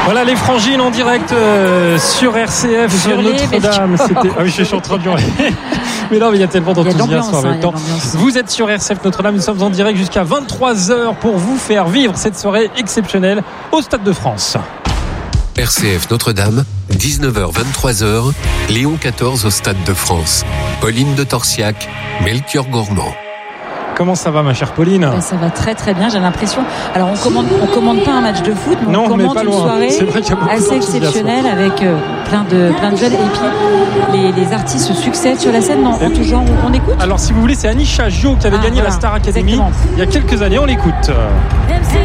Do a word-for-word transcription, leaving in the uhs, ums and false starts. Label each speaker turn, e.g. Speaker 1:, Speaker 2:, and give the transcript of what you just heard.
Speaker 1: Voilà les Frangines en direct euh, sur R C F, sur Notre-Dame. C'était... Ah oui, je suis en train de hurler. Mais non, mais il y a tellement d'enthousiasme en même temps. Vous êtes sur R C F Notre-Dame, nous sommes en direct jusqu'à vingt-trois heures pour vous faire vivre cette soirée exceptionnelle au Stade de France.
Speaker 2: R C F Notre-Dame, dix-neuf heures vingt-trois heures, Léon quatorze au Stade de France. Pauline de Torsiac, Melchior Gormand.
Speaker 1: Comment ça va, ma chère Pauline ?
Speaker 3: Ben, ça va très très bien, j'ai l'impression. Alors on commande, on commande pas un match de foot, mais
Speaker 1: non,
Speaker 3: on commande
Speaker 1: mais
Speaker 3: une soirée assez exceptionnelle avec euh, plein de plein de jeunes. Et puis les, les artistes se succèdent sur la scène. Non, en tout genre, on, on écoute.
Speaker 1: Alors si vous voulez, c'est Anisha Jo qui avait ah, gagné voilà, la Star Academy exactement. Il y a quelques années. On l'écoute.